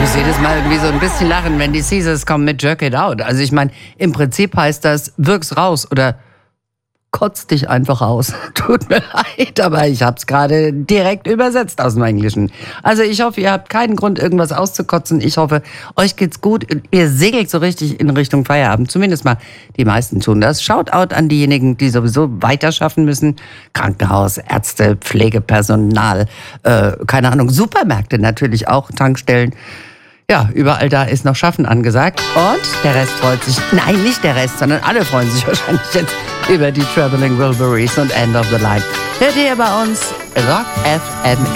muss jedes Mal irgendwie so ein bisschen lachen, wenn die Caesars kommen mit Jerk It Out. Also ich meine, im Prinzip heißt das, wirk's raus oder kotz dich einfach aus. Tut mir leid, aber ich habe es gerade direkt übersetzt aus dem Englischen. Also ich hoffe, ihr habt keinen Grund, irgendwas auszukotzen. Ich hoffe, euch geht's gut. Ihr segelt so richtig in Richtung Feierabend. Zumindest mal die meisten tun das. Shoutout an diejenigen, die sowieso weiter schaffen müssen. Krankenhaus, Ärzte, Pflegepersonal, keine Ahnung, Supermärkte natürlich auch, Tankstellen. Ja, überall da ist noch Schaffen angesagt. Und der Rest freut sich, nein, nicht der Rest, sondern alle freuen sich wahrscheinlich jetzt über die Traveling Wilburys und End of the Line. Hört ihr bei uns Rock FM